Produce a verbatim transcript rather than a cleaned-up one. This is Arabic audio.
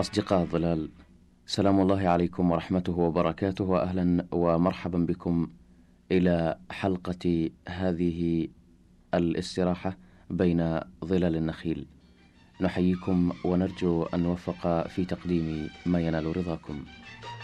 أصدقاء الظلال، سلام الله عليكم ورحمته وبركاته، وأهلا ومرحبا بكم إلى حلقة هذه الاستراحة بين ظلال النخيل. نحييكم ونرجو أن نوفق في تقديم ما ينال رضاكم.